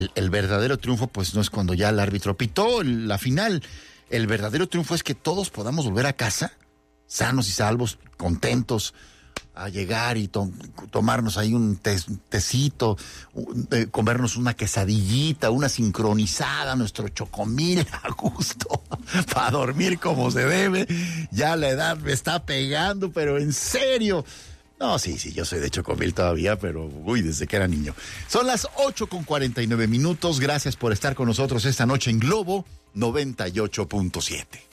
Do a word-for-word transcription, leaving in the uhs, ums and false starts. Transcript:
El, el verdadero triunfo, pues, no es cuando ya el árbitro pitó la final. El verdadero triunfo es que todos podamos volver a casa, sanos y salvos, contentos, a llegar y to- tomarnos ahí un te- tecito, un- eh, comernos una quesadillita, una sincronizada, nuestro chocomil a gusto, para dormir como se debe. Ya la edad me está pegando, pero en serio. No, sí, sí, yo soy de chocomil todavía, pero uy, desde que era niño. Son las ocho con cuarenta y nueve minutos. Gracias por estar con nosotros esta noche en Globo noventa y ocho punto siete.